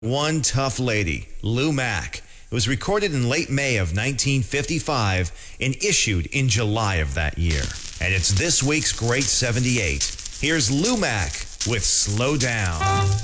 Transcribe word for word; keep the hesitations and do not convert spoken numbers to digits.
One Tough Lady, Lou Mack. It was recorded in late May of nineteen fifty-five and issued in July of that year. And it's this week's Great seventy-eight. Here's Lou Mack with Slow Down.